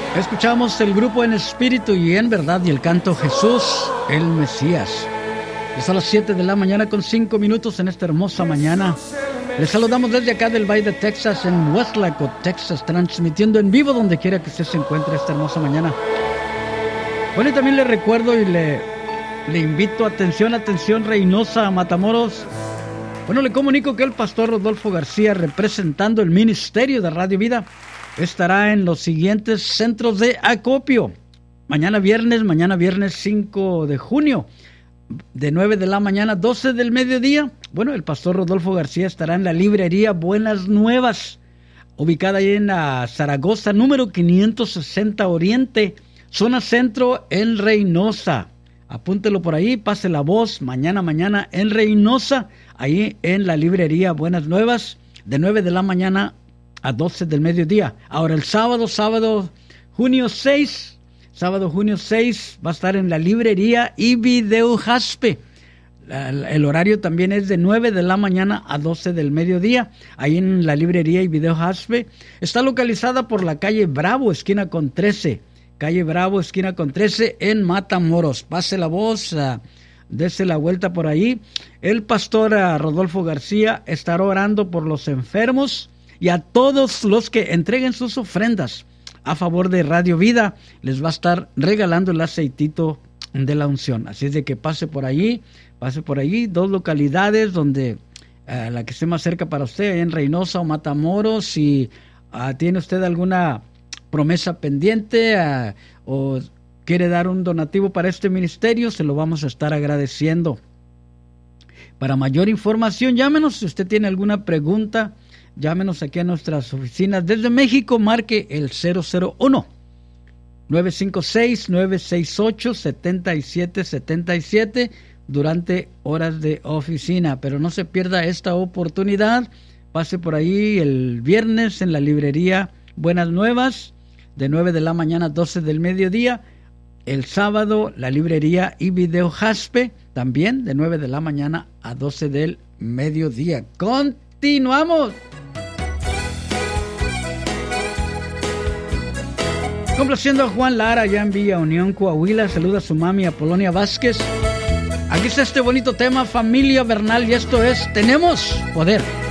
Escuchamos el grupo En Espíritu y en Verdad y el canto Jesús, el Mesías. Es a las 7 de la mañana con 5 minutos en esta hermosa mañana. Les saludamos desde acá del Valle de Texas, en Westlaco, Texas, transmitiendo en vivo donde quiera que usted se encuentre esta hermosa mañana. Bueno, y también le recuerdo y le invito, atención, Reynosa, Matamoros. Bueno, le comunico que el pastor Rodolfo García, representando el Ministerio de Radio Vida, estará en los siguientes centros de acopio. Mañana viernes 5 de junio, de 9 de la mañana a 12 del mediodía. Bueno, el pastor Rodolfo García estará en la librería Buenas Nuevas, ubicada ahí en la Zaragoza, número 560 Oriente, zona centro, en Reynosa. Apúntelo por ahí, pase la voz, mañana en Reynosa, ahí en la librería Buenas Nuevas, de 9 de la mañana a 12 del mediodía. Ahora el sábado junio 6, va a estar en la librería y Video Jaspe. El horario también es de 9 de la mañana a 12 del mediodía, ahí en la librería y Video Jaspe. Está localizada por la calle Bravo, esquina con 13. Calle Bravo, esquina con 13, en Matamoros. Pase la voz, dese la vuelta por ahí. El pastor Rodolfo García estará orando por los enfermos y a todos los que entreguen sus ofrendas a favor de Radio Vida. Les va a estar regalando el aceitito de la unción. Así es de que pase por allí, dos localidades donde la que esté más cerca para usted, en Reynosa o Matamoros. Si tiene usted alguna promesa pendiente o quiere dar un donativo para este ministerio, se lo vamos a estar agradeciendo. Para mayor información, llámenos. Si usted tiene alguna pregunta, llámenos aquí a nuestras oficinas. Desde México, marque el 001-956-968-7777 durante horas de oficina. Pero no se pierda esta oportunidad. Pase por ahí el viernes en la librería Buenas Nuevas, de 9 de la mañana a 12 del mediodía. El sábado, la librería y Video Jaspe, también de 9 de la mañana a 12 del mediodía. ¡Continuamos! Complaciendo a Juan Lara, allá en Villa Unión, Coahuila. Saluda a su mami, Apolonia Vázquez. Aquí está este bonito tema, Familia Bernal, y esto es Tenemos Poder.